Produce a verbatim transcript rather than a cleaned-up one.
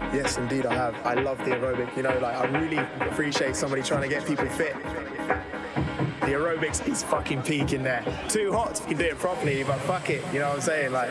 Yes, indeed I have. I love the aerobic. You know, like I really appreciate somebody trying to get people fit. The aerobics is fucking peaking there. Too hot if you can do it properly, but fuck it. You know what I'm saying? Like.